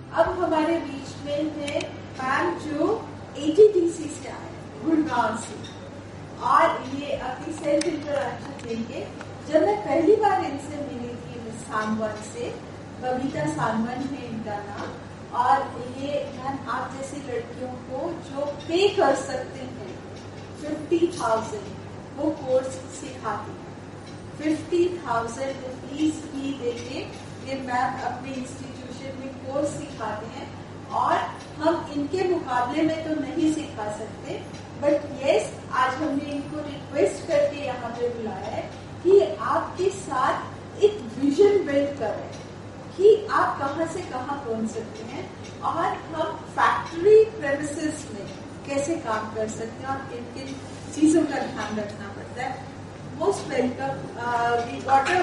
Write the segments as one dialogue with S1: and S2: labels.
S1: اب ہمارے بیچ میں ہے میم جو ATTC سے آئے گڑگاؤں سے, اور یہ اپنی سیلف انٹروڈکشن دیں گے. جب میں پہلی بار ان سے ملی تھی مس سانگون سے, ببیتا سانگون ہے ان کا نام, اور یہ میم آپ جیسی لڑکیوں کو جو پے کر سکتے ہیں 50,000 وہ کورس سکھاتی ہیں. 50,000 روپیز فی دے کے یہ میم اپنے انسٹیٹیوشن میں کورس سکھاتے ہیں, اور ہم ان کے مقابلے میں تو نہیں سکھا سکتے, بٹ یس آج ہم نے ان کو ریکویسٹ کر کے یہاں پہ بلایا ہے کہ آپ کے ساتھ ایک ویژن بلڈ کریں کہ آپ کہاں سے کہاں پہنچ سکتے ہیں, اور ہم فیکٹری پریمیسز میں کیسے کام کر سکتے ہیں اور کن کن چیزوں کا دھیان رکھنا پڑتا ہے. Most welcome. Water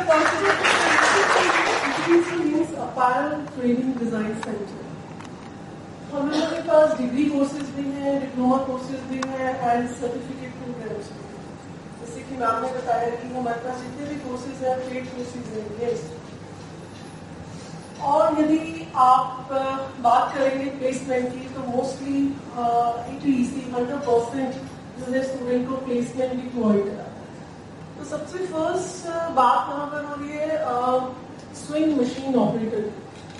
S2: اپارل training design centre. ہم لوگوں کے پاس ڈگری کورسز بھی ہیں, ڈپلوما کورسز بھی ہیں, اینڈ سرٹیفکیٹ پروگرامس بھی ہیں. جیسے کہ میم نے بتایا کہ ہمارے پاس جتنے بھی کورسز ہیں پیڈ کورسز ہیں. یس. اور یدی آپ بات کریں گے پلیسمنٹ کی تو موسٹلی ATTC 100% جو ہے اسٹوڈنٹ کو پلیسمنٹ بھی پرووائڈ کراتا ہے. تو سب سے فرسٹ بات وہاں پر ہو رہی ہے سوئنگ مشین آپریٹر.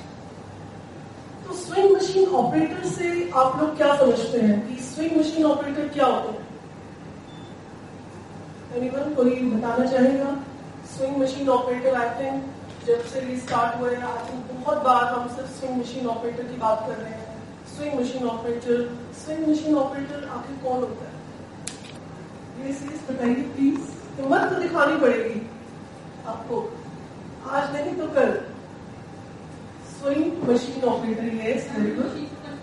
S2: تو سوئنگ مشین آپریٹر سے آپ لوگ کیا سمجھتے ہیں کہ سوئنگ مشین آپریٹر کیا ہوتا ہے؟ اینیون کوئی بتانا چاہے گا؟ Swing machine operator I think جب سے یہ اسٹارٹ ہوا ہے آئی تھنک بہت بار ہم صرف سوئنگ مشین آپریٹر کی بات کر رہے ہیں. سوئنگ مشین آپریٹر آخر کون ہوتا ہے؟ یہ چیز بتائیے پلیز. ہمت تو دکھانی پڑے گی آپ کو, آج نہیں تو کل. Swing machine operator. یس, ویری گڈ.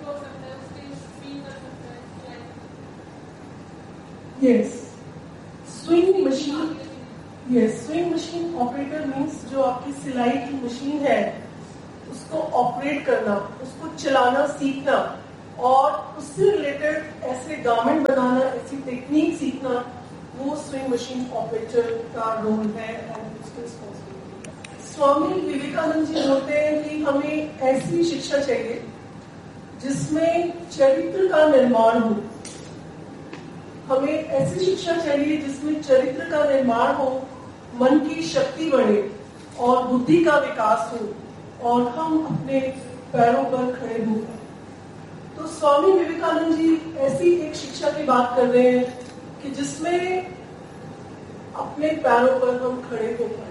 S2: یس, سوئنگ مشین. یس, سوئنگ مشین آپریٹر مینس جو آپ کی سلائی کی مشین ہے اس کو آپریٹ کرنا, اس کو چلانا سیکھنا, اور اس سے ریلیٹڈ ایسے گارمنٹ بنانا, ایسی ٹیکنیک سیکھنا, وہ سوئنگ مشین آپریٹر کا رول ہے اینڈ اس کی رسپانسبلٹی ہے. سوامی وویکانند جی بولتے ہیں کہ ہمیں ایسی شکشا چاہیے جس میں چرتر کا نرمان ہو. ہمیں ایسی شکشا چاہیے جس میں چرتر کا نرمان ہو, من کی شکتی بڑھے اور بدھی کا وکاس ہو, اور ہم اپنے پیروں پر کھڑے ہوں. تو سوامی وویکانند جی ایسی ایک شکشا کی بات کر رہے ہیں کہ جس میں اپنے پیروں پر ہم کھڑے ہو پائے.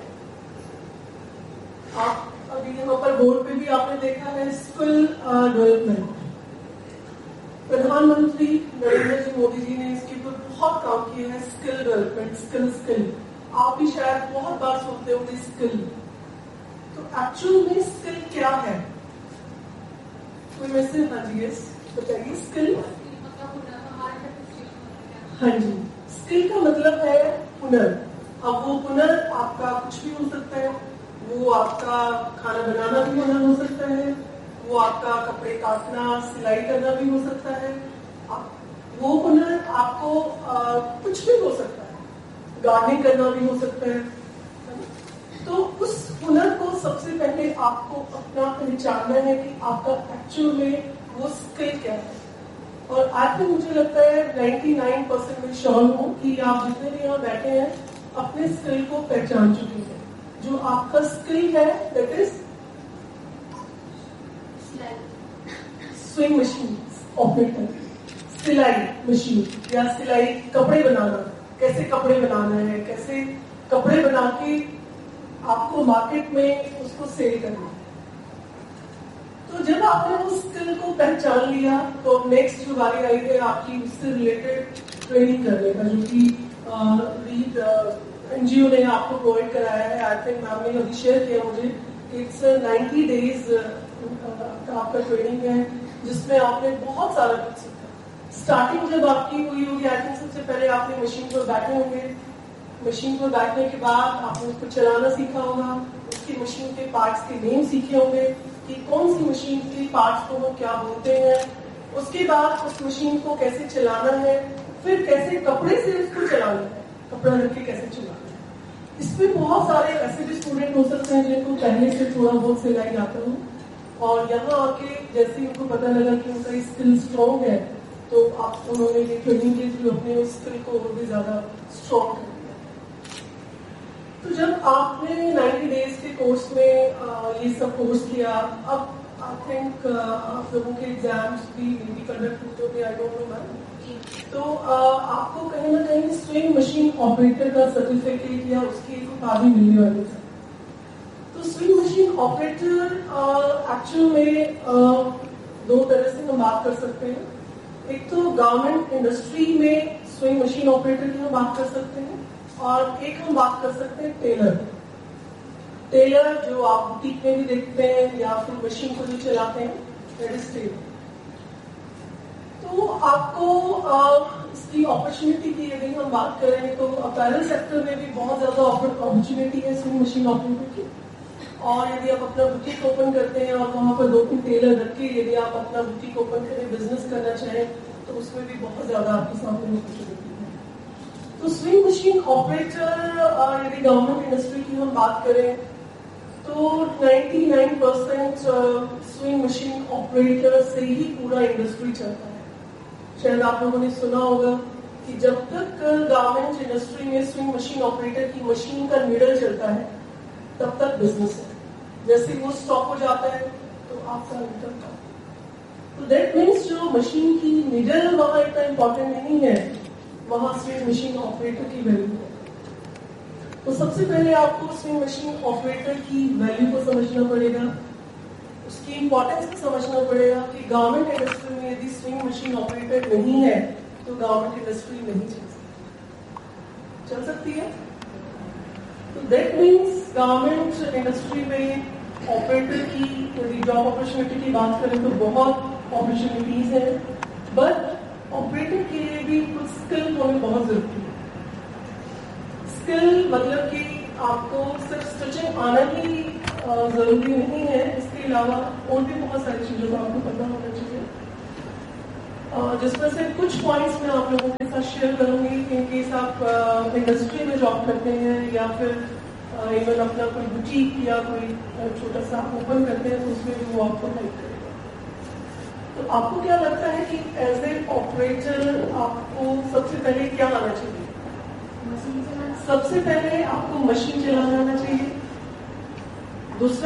S2: آپ ابھی یہاں پر بورڈ پہ بھی آپ نے دیکھا ہے اسکل ڈیولپمنٹ. پردھان منتری نریندر جی مودی جی نے اس کے اوپر بہت کام کیا ہے. Skill development, skill. آپ بھی شاید بہت بار سنتے ہوں گے اسکل. تو ایکچوئل میں اسکل کیا ہے؟ کوئی ویسے ہاں جی یس بتائیے. اسکل ہاں جی, اسکل کا مطلب ہے ہنر. اب وہ ہنر آپ کا کچھ بھی ہو سکتا ہے. وہ آپ کا کھانا بنانا بھی ہنر ہو سکتا ہے, وہ آپ کا کپڑے کاٹنا سلائی کرنا بھی ہو سکتا ہے, وہ ہنر آپ کو کچھ بھی ہو سکتا ہے, گارڈننگ کرنا بھی ہو سکتا ہے. تو اس ہنر کو سب سے پہلے آپ کو اپنا پہچاننا ہے کہ آپ کا ایکچوئل میں وہ اسکل کیا ہے. اور آج بھی مجھے لگتا ہے 99% میں شیور ہوں کہ آپ جتنے بھی یہاں بیٹھے ہیں اپنے اسکل کو پہچان چکے ہیں. جو آپ کا اسکل ہے that is swing machine operator. سلائی مشین یا سلائی کپڑے بنانا, کیسے کپڑے بنانا ہے, کیسے کپڑے بنا کے آپ کو مارکیٹ میں اس کو سیل کرنا. تو جب آپ نے اس اسکل کو پہچان لیا تو نیکسٹ جو باری آئی ہے آپ کی اس سے ریلیٹڈ ٹریننگ کرنے کا, جو کہ لیڈ NGO نے آپ کو پرووائڈ کرایا ہے. آئی تھنک میم نے ابھی شیئر کیا مجھے کہ اٹس 90 days کا آپ کا ٹریننگ ہے جس میں آپ نے بہت سارا کچھ سیکھا. اسٹارٹنگ جب آپ کی ہوئی ہوگی آئی تھنک سب سے پہلے آپ نے مشین پر بیٹھے ہوں گے. مشین پر بیٹھنے کے بعد آپ نے اس کو چلانا سیکھا ہوگا, اس کی مشین کے پارٹس کے نیم سیکھے ہوں گے کہ کون سی مشین کے پارٹس کو ہم کیا بولتے ہیں. اس کے بعد اس مشین کو کیسے چلانا ہے, پھر کیسے کپڑے سے اس کو چلانا ہے, کپڑا رکھ کے کیسے چلانا ہے. اس میں بہت سارے ایسے بھی اسٹوڈنٹ ہو سکتے ہیں جن کو پہلے سے تھوڑا بہت سلائی آتا ہو, اور یہاں آ کے جیسے ان کو پتا لگا کہ ان کا اسکل اسٹرانگ ہے تو انہوں نے یہ ٹریننگ کے تھرو اپنے اسکل کو اور بھی زیادہ اسٹرانگ کر دیا. تو جب آپ نے 90 days کے کورس میں یہ سب کورس کیا, اب آئی تھنک آپ لوگوں کے ایگزامس بھی کنڈکٹ ہوتے ہوئے, آئی ڈونٹ نو میم, تو آپ کو کہیں نہ کہیں سوئنگ مشین آپریٹر کا سرٹیفکیٹ یا اس کی کتابی ملنے والی ہے. تو سوئنگ مشین آپریٹر ایکچوئل میں دو طرح سے ہم بات کر سکتے ہیں. ایک تو گارمنٹ انڈسٹری میں سوئنگ مشین آپریٹر کی ہم بات کر سکتے ہیں, اور ایک ہم بات کر سکتے ہیں ٹیلر جو آپ بوٹیک میں بھی دیکھتے ہیں یا پھر مشین کو جو چلاتے ہیں, دیٹ از ٹیلر. تو آپ کو اس کی اپرچونیٹی کی یدی ہم بات کریں تو اپیرل سیکٹر میں بھی بہت زیادہ اپرچونیٹی ہے سوئنگ مشین آپریٹر کی. اور یدی آپ اپنا بوٹیک اوپن کرتے ہیں اور وہاں پر 2-3 ٹیلر رکھ کے یدی آپ اپنا بوٹیک اوپن کریں, بزنس کرنا چاہیں, تو اس میں بھی بہت زیادہ آپ کے سامنے اپرچونیٹی ہے. تو سوئنگ مشین آپریٹر یدی گورنمنٹ انڈسٹری کی ہم بات کریں تو 99% سوئنگ مشین آپریٹر سے ہی پورا انڈسٹری چلتا ہے. شاید آپ لوگوں نے سنا ہوگا کہ جب تک گارمنٹ انڈسٹری میں سوئنگ مشین آپریٹر کی مشین کا نیڈل چلتا ہے تب تک بزنس ہے. جیسے وہ اسٹاپ ہو جاتا ہے تو آپ کا انکم کم. تو دیٹ مینس جو مشین کی نیڈل وہاں اتنا امپورٹنٹ نہیں ہے, وہاں سوئنگ مشین آپریٹر کی ویلیو ہے. تو سب سے پہلے آپ کو سوئنگ مشین آپریٹر کی ویلیو کو سمجھنا پڑے گا, اس کی امپورٹینس کو سمجھنا پڑے گا کہ گورنمنٹ انڈسٹری میں یدی سوئنگ مشین آپریٹر نہیں ہے تو گورنمنٹ انڈسٹری نہیں چل سکتی ہے. تو دیٹ مینس گورنمنٹ انڈسٹری میں آپریٹر کی یدی جاب اپرچونیٹی کی بات کریں تو بہت اپرچونیٹیز ہیں, بٹ آپریٹر کے لیے بھی کچھ اسکل ہونے بہت ضروری ہے. اسکل مطلب کہ آپ کو صرف اسٹچنگ آنا ہی ضروری نہیں ہے, اس کے علاوہ اور بھی بہت ساری چیزوں کا آپ کو پتہ ہونا چاہیے, جس میں سے کچھ پوائنٹس میں آپ لوگوں کے ساتھ شیئر کروں گی. ان کیس آپ انڈسٹری میں جاب کرتے ہیں یا پھر ایون اپنا کوئی بوٹیک یا کوئی چھوٹا سا اوپن کرتے ہیں تو اس میں بھی وہ آپ کو ہیلپ کرے گا. تو آپ کو کیا لگتا ہے کہ ایز اے آپریٹر آپ کو سب سے پہلے کیا آنا چاہیے؟ سب سے پہلے آپ کو مشین چلانا آنا چاہیے. دوسرا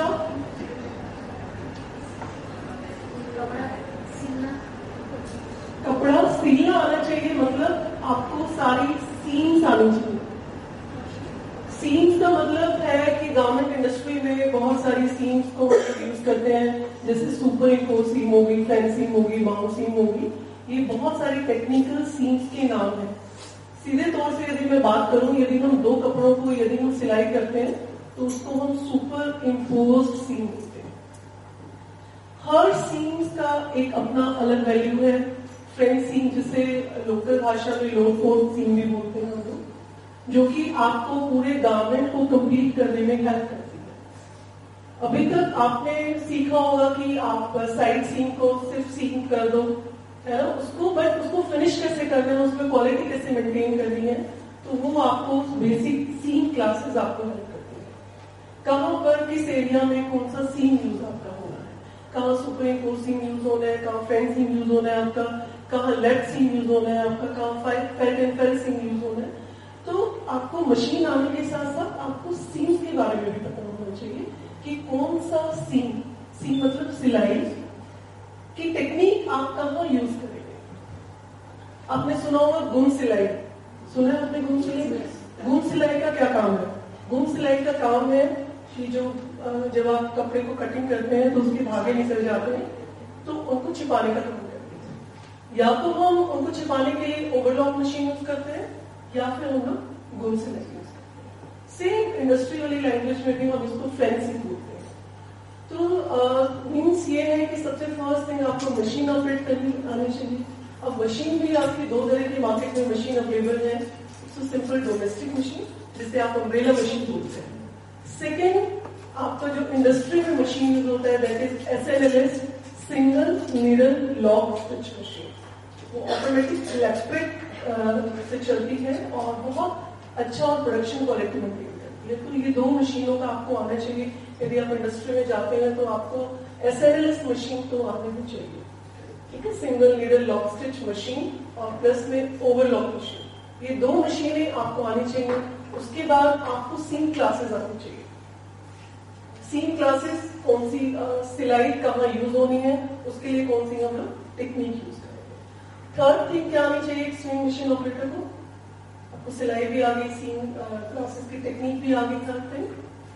S2: کپڑا سیلنا آنا چاہیے, مطلب آپ کو ساری سیمز آنی چاہیے. سیمز کا مطلب ہے کہ گورنمنٹ انڈسٹری میں بہت ساری سیمز کو یوز کرتے ہیں, جیسے سپر امپوز سیم ہوگی, فین سیم ہوگی, باؤنڈ سیم ہوگی. یہ بہت ساری ٹیکنیکل سیمز کے نام ہیں. سیدھے طور سے یدی میں بات کروں, یدی ہم 2 کپڑوں کو یدی ہم سلائی کرتے ہیں تو اس کو ہم سپر امپوزڈ سیم بولتے ہیں. ہر سیمز کا ایک اپنا الگ ویلیو ہے. فرینچ سیم جسے لوکل بھاشا میں لو فورم سیم بھی بولتے ہیں ہم لوگ, جو کہ آپ کو پورے گارمنٹ کو کمپلیٹ کرنے میں ہیلپ کرتی ہے. ابھی تک آپ نے سیکھا ہوگا کہ آپ سائڈ سیم کو صرف سیم کر دو ہے نا, اس کو بٹ اس کو فنش کیسے کرنا ہے, اس میں کوالٹی کیسے مینٹین کرنی ہے, تو وہ آپ کو بیسک سیم کلاسز آپ کو ہیلپ کرتی ہیں. کہاں پر کس ایریا میں کون سا سیم یوز آپ کا ہونا ہے, کہاں سپر امپوز سیم یوز ہونا ہے, کہاں فین سیم یوز ہونا ہے آپ کا, کہاں لیڈ سیم یوز ہونا ہے آپ کا, کہاں fat and feel same use ہونا ہے. تو آپ کو مشین آنے کے ساتھ ساتھ آپ کو سیمز کے بارے میں بھی پتہ ہونا چاہیے کہ کون سا سیم مطلب سلائی کی ٹیکنیک آپ کہاں یوز کریں گے. آپ نے سنا ہوگا گون سلائی, سنا ہے آپ نے گون سلائی؟ گون سلائی کا کیا کام ہے؟ گون سلائی کا کام ہے کہ جو جب آپ کپڑے کو کٹنگ کرتے ہیں تو اس کے دھاگے نکل جاتے ہیں تو ان کو چھپانے کا کام کرتے ہیں. یا تو ہم ان کو چھپانے کے لیے اوور لاک مشین یوز کرتے ہیں یا پھر ہم لوگ گون سلائی یوز کرتے ہیں. سیم انڈسٹری والی لینگویج میں بھی ہم اس کو فینسی بولتے ہیں. تو مینس یہ ہے کہ سب سے فرسٹ تھنگ آپ کو مشین آپریٹ کرنی آنی چاہیے. اب مشین بھی آپ کی 2 طرح کی مارکیٹ میں مشین اویلیبل ہے. سمپل ڈومیسٹک مشین جسے آپ امبریلا مشین بولتے ہیں. سیکنڈ آپ کا جو انڈسٹری میں مشین یوز ہوتا ہے that is SNLS, single needle lock stitch machine. وہ آٹومیٹک الیکٹرک سے چلتی ہے اور بہت اچھا اور پروڈکشن کوالٹی مینٹین کرتی ہے. تو یہ 2 مشینوں کا آپ کو آنا چاہیے. یدی آپ انڈسٹری میں جاتے ہیں تو آپ کو SNLS मशीन तो आने भी चाहिए, ठीक है, single needle lock stitch machine और प्लस में ओवरलॉक मशीन, ये 2 मशीनें आपको आनी चाहिए। उसके बाद आपको सीम क्लासेस आनी चाहिए। सीम क्लासेस कौन सी, सिलाई कहाँ यूज होनी है, उसके लिए कौन सी हम लोग टेक्निक यूज करेंगे। थर्ड थिंग क्या आनी चाहिए एक स्विंग मशीन ऑपरेटर को, आपको सिलाई भी आ गई, सीम क्लासेस की टेक्निक भी आ गई। Third thing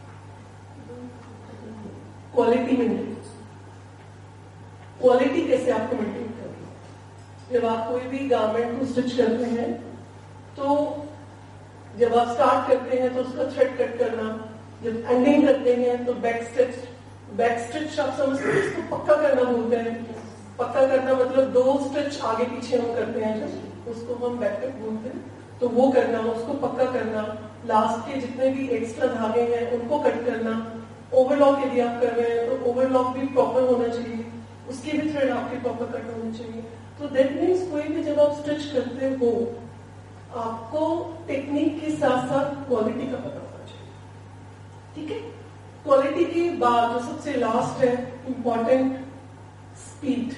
S2: quality maintain, quality कैसे आपको मेंटेन करनी है। जब आप कोई भी गारमेंट को स्टिच करते हैं तो जब आप स्टार्ट करते हैं तो उसका थ्रेड कट करना, जब एंडिंग करते हैं तो बैक स्टिच आप समझते हैं, इसको पक्का करना बोलते हैं। पक्का करना मतलब 2 स्टिच आगे पीछे हम करते हैं जब, उसको हम बैक कट बोलते हैं, तो वो करना, उसको पक्का करना। लास्ट के जितने भी एक्स्ट्रा धागे हैं उनको कट करना। ओवरलॉक यदि आप कर रहे हैं तो ओवरलॉक भी प्रॉपर होना चाहिए, उसके भी थ्रेड आपके प्रॉपर कट होने चाहिए। तो दैट मीन्स कोई भी जब आप स्टिच करते हो आपको टेक्निक के साथ साथ क्वालिटी का पता होना चाहिए, ठीक है। क्वालिटी के बाद जो सबसे लास्ट है इंपॉर्टेंट, स्पीड,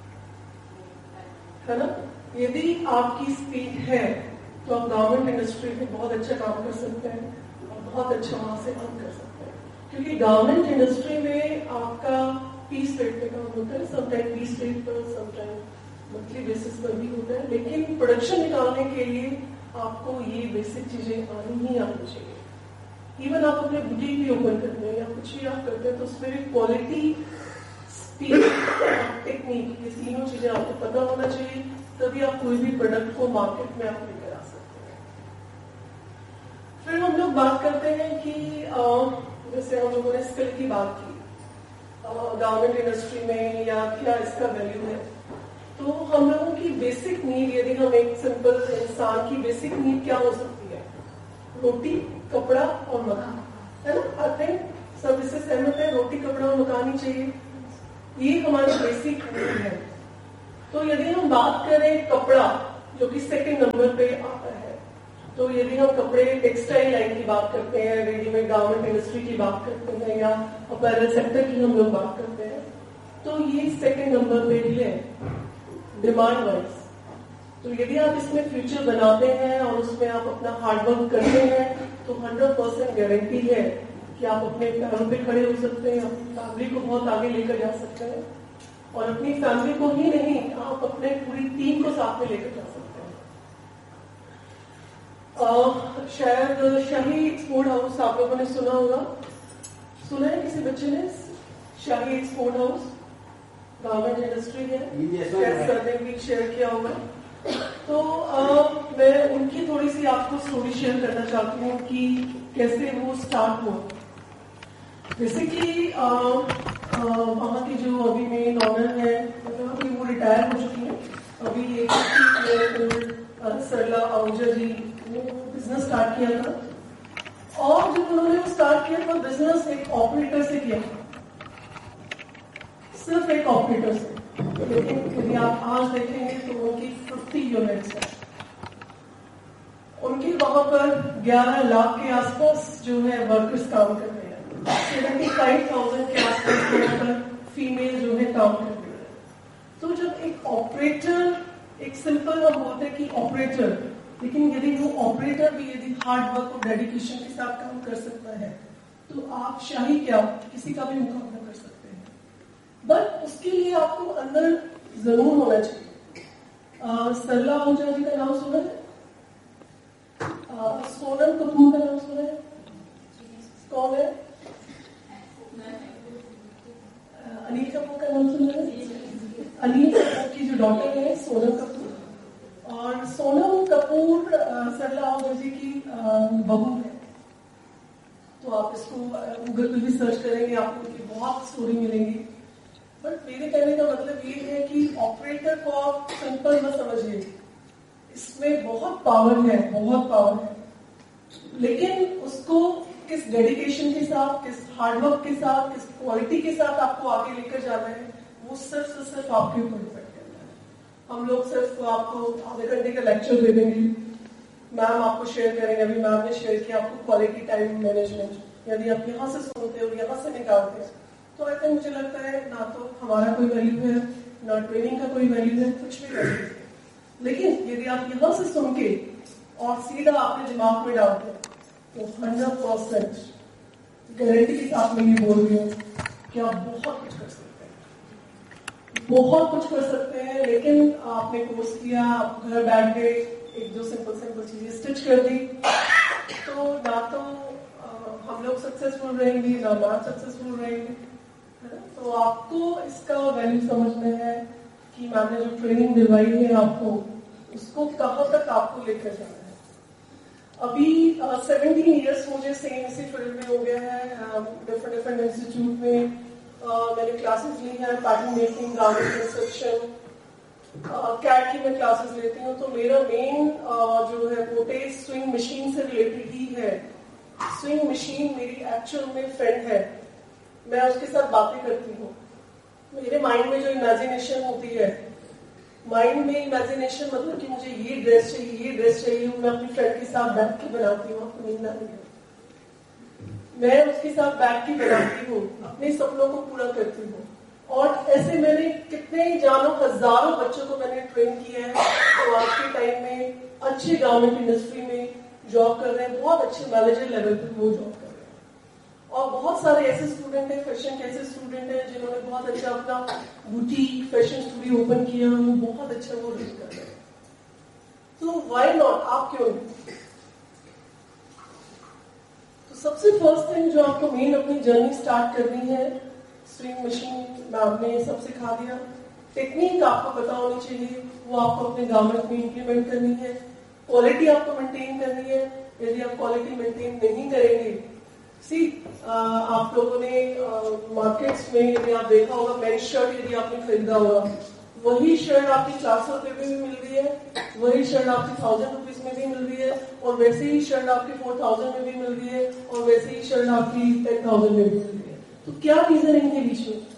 S2: है ना। यदि आपकी स्पीड है तो आप गारमेंट इंडस्ट्री में बहुत अच्छा काम कर सकते हैं और बहुत अच्छा वहां से अर्न कर सकते हैं, क्योंकि गारमेंट इंडस्ट्री में आपका पीस रेट पे काम होता है, समटाइम पीस रेट पर, समटाइम मंथली बेसिस पर भी होता है। लेकिन प्रोडक्शन निकालने के लिए आपको ये बेसिक चीजें आनी ही आनी चाहिए। इवन आप अपने बुटीक भी ओपन करते हैं या कुछ भी आप करते हैं तो उसमें भी क्वालिटी, स्पीड और टेक्निक, ये तीनों चीजें आपको पता होना चाहिए, तभी आप कोई भी प्रोडक्ट को मार्केट में आप लेकर आ सकते हैं। फिर हम लोग बात करते हैं कि जैसे हम लोगों ने स्किल की बात की गारमेंट इंडस्ट्री में, या क्या इसका वैल्यू है, तो हम लोगों की बेसिक नीड, यदि हम एक सिंपल इंसान की बेसिक नीड क्या हो सकती है, रोटी, कपड़ा और मकान, है ना। आई थिंक सब इससे सहमत है, रोटी, कपड़ा और मकान ही चाहिए, ये हमारी बेसिक नीड है। तो यदि हम बात करें कपड़ा, जो कि सेकंड नंबर पे आता है, तो यदि हम कपड़े टेक्सटाइल लाइन की बात करते हैं, रेडीमेड गारमेंट इंडस्ट्री की बात करते हैं, या अपैरल सेक्टर की हम लोग बात करते हैं, तो ये सेकंड नंबर पे भी है डिमांड वाइज। तो यदि आप इसमें फ्यूचर बनाते हैं और उसमें आप अपना हार्डवर्क करते हैं तो 100% गारंटी है कि आप अपने पैरों पे खड़े हो सकते हैं, अपनी फैमिली को बहुत आगे लेकर जा सकते हैं, और अपनी फैमिली को ही नहीं, आप अपने पूरी टीम को साथ में लेकर जा सकते हैं। शायद शाही एक्सपोर्ट हाउस आप लोगों ने सुना होगा, सुना है किसी बच्चे ने? शाही एक्सपोर्ट हाउस गारमेंट इंडस्ट्री है, भी शेयर किया होगा। तो मैं उनकी थोड़ी सी आपको स्टोरी शेयर करना चाहती हूँ कि कैसे वो स्टार्ट हुआ। बेसिकली वहाँ की जो अभी मेन ऑनर है, अभी वो रिटायर हो चुकी है, अभी एक सरला आहूजा जी ने बिजनेस स्टार्ट किया था, और जब उन्होंने स्टार्ट किया था बिजनेस एक ऑपरेटर से किया था, सिर्फ एक ऑपरेटर से। लेकिन यदि आप आज देखेंगे तो उनकी 50 यूनिट्स है, उनके वहां पर 11 लाख के आसपास जो है वर्कर्स काम कर रहे हैं, 75,000 के आसपास यहाँ पर फीमेल जो है काम कर रही है। तो जब एक ऑपरेटर, एक सिंपल हम बोलते हैं कि ऑपरेटर, लेकिन यदि वो ऑपरेटर भी यदि हार्ड वर्क और डेडिकेशन के साथ काम कर सकता है तो आप शाही क्या किसी का भी मुकाबला कर सकते हैं। बट उसके लिए आपको अंदर जरूर होना चाहिए। सरला आहूजा जी का नाम सुना है? सोनम कपूर का नाम सुना है? कौन है? अनिल कपूर का नाम सुना है? अनिल कपूर की जो डॉटर है सोनम कपूर, और सोनम कपूर सरला आहूजा जी की बहू है। तो आप इसको गूगल पे भी सर्च करेंगे, आपको उनकी बहुत स्टोरी मिलेंगी। बट मेरे कहने का मतलब ये है कि ऑपरेटर को आप सिंपल न समझिए, इसमें बहुत पावर है, बहुत पावर है, लेकिन उसको किस डेडिकेशन के साथ, किस हार्डवर्क के साथ, किस क्वालिटी के साथ आपको आगे लेकर जाना है, वो सिर्फ आपके ऊपर डिपेंड करता है। हम लोग सिर्फ आपको आधे घंटे का लेक्चर दे देंगे, मैम आपको शेयर करेंगे, अभी मैम ने शेयर किया आपको क्वालिटी टाइम मैनेजमेंट, यदि आप यहाँ से सुनते हो यहाँ से निकालते हो تو ایسا مجھے لگتا ہے نہ تو ہمارا کوئی ویلیو ہے، نہ ٹریننگ کا کوئی ویلیو ہے، کچھ بھی ویلیو ہے. لیکن یدی آپ یہاں سے سن کے اور سیدھا آپ نے دماغ میں ڈال دیا تو 100% گارنٹی کے ساتھ میں یہ بول رہی ہوں کہ آپ بہت کچھ کر سکتے ہیں، بہت کچھ کر سکتے ہیں. لیکن آپ نے کورس کیا، آپ گھر بیٹھ گئے، ایک دو سمپل چیزیں اسٹچ کر دی، تو نہ تو ہم لوگ سکسیسفل رہیں گے، نہ آپ سکسیسفل رہیں گے. تو آپ کو اس کا ویلیو سمجھنا ہے کہ میں نے جو ٹریننگ دلوائی ہے آپ کو، اس کو کہاں تک آپ کو لے کر جانا ہے. ابھی 17 ایئرس مجھے سیم اسی فیلڈ میں ہو گیا ہے. ڈفرنٹ انسٹیٹیوٹ میں میں نے کلاسز لی ہیں، pattern making, garment construction, Kate کی میں کلاسز لیتی ہوں. تو میرا مین جو ہے موٹے سوئنگ مشین سے ریلیٹڈ ہی ہے. سوئنگ مشین میری ایکچوئل میں فرینڈ ہے، میں اس کے ساتھ باتیں کرتی ہوں. میرے مائنڈ میں جو امیجنیشن ہوتی ہے، مائنڈ میں امیجنیشن مطلب کہ مجھے یہ ڈریس چاہیے، یہ ڈریس چاہیے، میں اپنی فرینڈ کے ساتھ بیٹھ کے بناتی ہوں. آپ کو نیند آ رہی ہے؟ میں اس کے ساتھ بیٹھ کے بناتی ہوں، اپنے سپنوں کو پورا کرتی ہوں. اور ایسے میں نے کتنے جانو ہزاروں بچوں کو میں نے ٹرین کیا ہے جو آج کے ٹائم میں اچھے گارمنٹ انڈسٹری میں جاب کر رہے ہیں، بہت اچھے مینیجر لیول پہ وہ جاب کر رہے ہیں. اور بہت سارے ایسے اسٹوڈنٹ ہیں، فیشن کے ایسے اسٹوڈنٹ ہیں جنہوں نے بہت اچھا اپنا بوٹیک فیشن اسٹوڈیو اوپن کیا، وہ بہت اچھا وہ رن کر رہے ہیں. تو وائی ناٹ، آپ کیوں نہیں؟ تو سب سے فرسٹ تھنگ جو آپ کو مین اپنی جرنی اسٹارٹ کرنی ہے، سوئنگ مشین میم نے سب سکھا دیا. ٹیکنیک آپ کو پتا ہونی چاہیے، وہ آپ کو اپنے گارمنٹ میں امپلیمنٹ کرنی ہے. کوالٹی آپ کو مینٹین کرنی ہے. یدی آپ کوالٹی مینٹین نہیں کریں گے، آپ لوگوں نے مارکیٹس میں یدی آپ دیکھا ہوگا، مین شرٹ یدی آپ نے خریدا ہوگا، وہی شرٹ آپ کی 400 روپے میں بھی مل رہی ہے، وہی شرٹ آپ کی 1000 روپیز میں بھی مل رہی ہے، اور ویسے ہی شرٹ آپ کی 4000 میں بھی مل رہی ہے، اور ویسے ہی شرٹ آپ کی 10,000 میں بھی مل رہی ہے. تو کیا ریزن ہے ان کے بیچ میں؟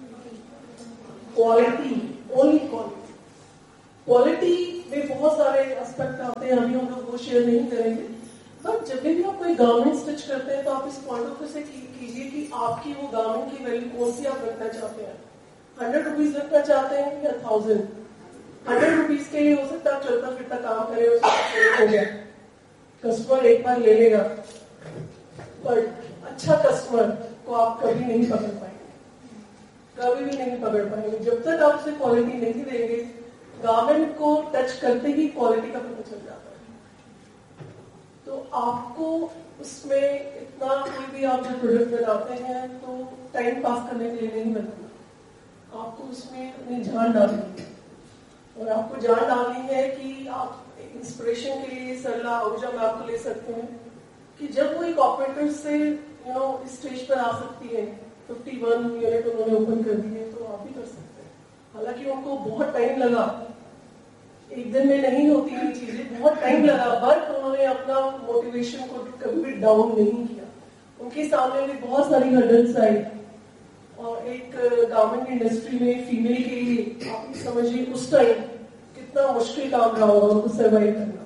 S2: Quality, only quality. کوالٹی میں بہت سارے اسپیکٹ آتے ہیں، ابھی ہم لوگ وہ شیئر نہیں کریں گے. بٹ جب بھی آپ کوئی گارمنٹ اسٹچ کرتے ہیں تو آپ اس پوائنٹ آف ویو سے کیجیے کہ آپ کی وہ گارمنٹ کی ویلیو کون سی آپ رکھنا چاہتے ہیں. 100 روپیز رکھنا چاہتے ہیں یا 1000؟ 100 روپیز کے لیے ہو سکتا ہے آپ چلتا پھرتا کام کرے، ہو گیا، کسٹمر ایک بار لے لے گا، بٹ اچھا کسٹمر کو آپ کبھی نہیں پکڑ پائیں گے، کبھی بھی نہیں پکڑ پائیں گے جب تک آپ اسے کوالٹی نہیں دیں گے. گارمنٹ کو ٹچ کرتے ہی کوالٹی کا پتہ چل جاتا ہے. تو آپ کو اس میں اتنا کوئی بھی آپ جو پروڈکٹ بناتے ہیں تو ٹائم پاس کرنے کے لیے نہیں بنانا، آپ کو اس میں اپنی جان ڈالنی ہے. اور آپ کو جان ڈالنی ہے کہ آپ انسپریشن کے لیے سرلا اوجا میں آپ کو لے سکتے ہیں کہ جب وہ ایک آپریٹر سے اسٹیج پر آ سکتی ہے، 51 یونٹ انہوں نے اوپن کر دی ہے، تو آپ بھی کر سکتے ہیں. حالانکہ ان کو بہت ٹائم لگا، ایک دن میں نہیں ہوتی یہ چیزیں، بہت ٹائم لگا، بٹ انہوں نے اپنا موٹیویشن کو کبھی بھی ڈاؤن نہیں کیا. ان کے سامنے بھی بہت ساری ہرڈلز آئی، اور ایک گارمنٹ انڈسٹری میں فیمیل کے لیے آپ سمجھیے اس ٹائم کتنا مشکل کام رہا ہوگا ان کو سروائیو کرنا.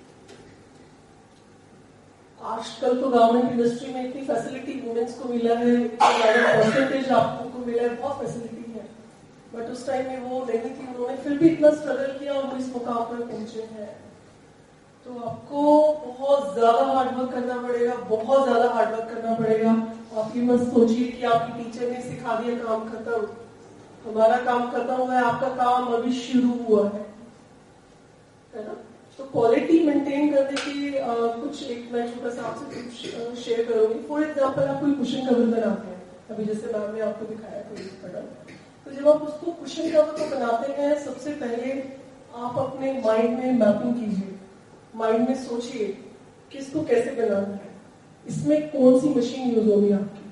S2: آج کل تو گورنمنٹ انڈسٹری میں اتنی فیسلٹی وومنس کو ملا ہے، پرسنٹیج آپ کو ملا ہے، بہت فیسلٹی ہے، بٹ اس ٹائم میں وہ نہیں تھی. انہوں نے پھر بھی اتنا اسٹرگل کیا اور وہ اس مقام پر پہنچے ہیں. تو آپ کو بہت زیادہ ہارڈ ورک کرنا پڑے گا، بہت زیادہ ہارڈ ورک کرنا پڑے گا. آپ یہ مت سوچیے کہ آپ کی ٹیچر نے سکھا دیا کام ختم، ہمارا کام ختم ہوا ہے، آپ کا کام ابھی شروع ہوا ہے نا. تو کوالٹی مینٹین کرنے کی کچھ ایک میں چھوٹا سا آپ سے کچھ شیئر کروں گی. فور ایگزامپل آپ کوئی کشن کور بناتے ہیں، ابھی جیسے میم نے آپ کو دکھایا کوئی پڑا، تو جب آپ اس کو کشن کور کو بناتے ہیں سب سے پہلے آپ اپنے مائنڈ میں میپنگ کیجیے، مائنڈ میں سوچیے کہ اس کو کیسے بنانا ہے، اس میں کون سی مشین یوز ہونی ہے آپ کی.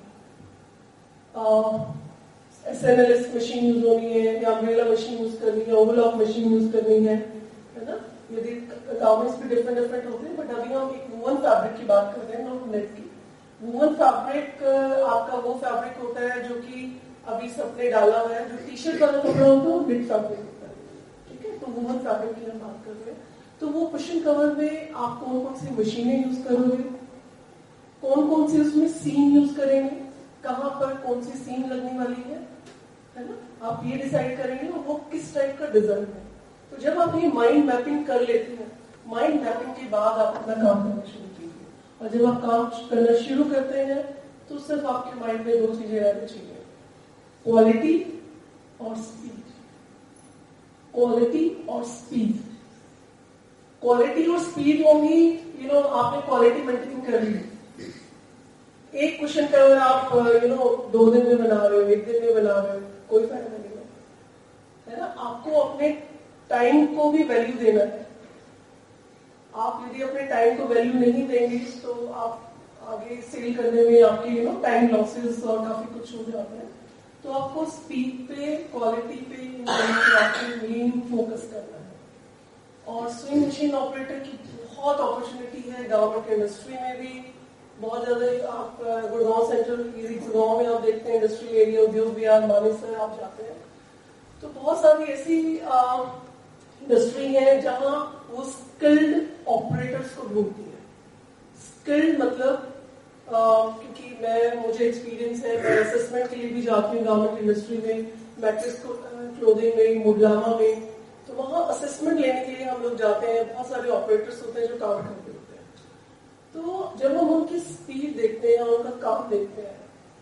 S2: SMLS مشین یوز ہونی ہے یا امبریلا مشین یوز کرنی ہے، اوور لاک مشین یوز کرنی ہے نا. یہ گارمنٹس بھی ڈفرنٹ ہوتے ہیں، بٹ ابھی ہم ایک ووون فیبرک کی بات کر رہے ہیں، ناٹ نیٹ کی. ووون فیبرک آپ کا وہ فیبرک ہوتا ہے جو کہ ابھی سب نے ڈالا ہوا ہے، جو ٹی شرٹ والا کپڑا ہوتا ہے وہ نیٹ فیبرک ہوتا ہے، ٹھیک ہے. تو ووون فیبرک کی ہم بات کر رہے ہیں. تو وہ کشن کور میں آپ کون کون سی مشینیں یوز کرو گے، کون کون سی اس میں سیم یوز کریں گے، کہاں پر کون سی سیم لگنے والی ہے نا. آپ یہ ڈیسائیڈ کریں گے وہ کس ٹائپ کا ڈیزائن ہے. تو جب آپ یہ مائنڈ میپنگ کر لیتے ہیں, مائنڈ میپنگ کے بعد آپ اپنا کام کرنا شروع کیجیے. اور جب آپ کام کرنا شروع کرتے ہیں تو صرف آپ کے مائنڈ میں 2 چیزیں رہنی چاہیے, کوالٹی اور اسپیڈ. کوالٹی اور اسپیڈ. کوالٹی اور اسپیڈ ہوگی, آپ نے کوالٹی مینٹین کر لی. ایک کوشچن کا اگر آپ 2 دن میں بنا رہے ہو, 1 دن میں بنا رہے ہو, کوئی فائدہ نہیں ہے نا. آپ کو اپنے ٹائم کو بھی ویلیو دینا ہے. آپ یدی اپنے ٹائم کو ویلیو نہیں دیں گے تو آپ آگے سیل کرنے میں آپ کی ٹائم لاسز اور کافی کچھ ہو جاتا ہے. تو آپ کو اسپیڈ پہ, کوالٹی پہ آپ کو مین فوکس کرنا ہے. اور سوئنگ مشین آپریٹر کی بہت اپرچونیٹی ہے گورنمنٹ انڈسٹری میں بھی بہت زیادہ. آپ گڑگاؤں سینٹرل گڑگاؤں میں آپ دیکھتے ہیں انڈسٹریل ایریا, ادیوگ وہار, مانیسر آپ جاتے ہیں تو بہت ساری ایسی انڈسٹری ہے جہاں وہ اسکلڈ آپریٹرس کو ڈھونڈتی ہے. اسکلڈ مطلب کیونکہ مجھے ایکسپیرینس ہے, میں اسسمنٹ کے لیے بھی جاتی ہوں گورنمنٹ انڈسٹری میں, میٹرس کلودنگ میں, موڈلاما میں. تو وہاں اسسمنٹ لینے کے لیے ہم لوگ جاتے ہیں. بہت سارے آپریٹرس ہوتے ہیں جو کام کرتے ہوتے ہیں. تو جب ہم ان کی اسپیڈ دیکھتے ہیں, ان کا کام دیکھتے ہیں,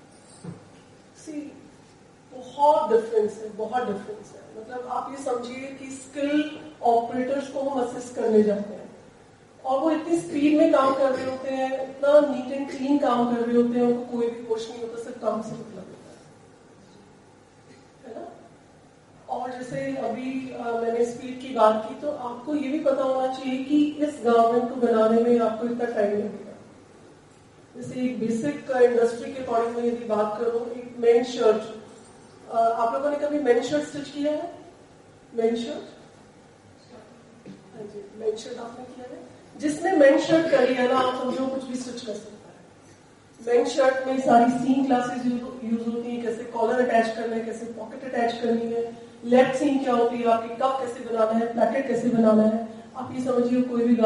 S2: بہت ڈفرینس ہے, بہت ڈفرینس ہے. مطلب آپ یہ سمجھیے کہ اسکل آپریٹرس کو ہم اسسٹ کرنے جاتے ہیں اور وہ اتنی اسپیڈ میں کام کر رہے ہوتے ہیں, اتنا نیٹ اینڈ کلین کام کر رہے ہوتے ہیں, ان کو کوئی بھی کوشش نہیں ہوتا, صرف کام سے مطلب ہوتا ہے نا. اور جیسے ابھی میں نے اسپیڈ کی بات کی تو آپ کو یہ بھی پتا ہونا چاہیے کہ اس گورنمنٹ کو بنانے میں آپ کو اتنا ٹائم لگے گا. جیسے ایک بیسک انڈسٹری کے اکارڈنگ میں یدی بات کروں, ایک مین شرٹ, آپ لوگوں نے کبھی مین شرٹ اسٹچ کیا ہے؟ مین شرٹ, ہاں جی, مین شرٹ آپ نے کیا ہے. جس نے مین شرٹ کری ہے نا, آپ سمجھو کچھ بھی اسٹچ کر سکتا ہے. مین شرٹ میں ساری سین کلاسز یوز ہوتی ہیں, کیسے کالر اٹیچ کرنا ہے, کیسے پاکٹ اٹیچ کرنی ہے, لیفٹ سین کیا ہوتی ہے, آپ کی کپ کیسے بنانا ہے, پیکٹ کیسے بنانا ہے. آپ یہ سمجھیے کوئی بھی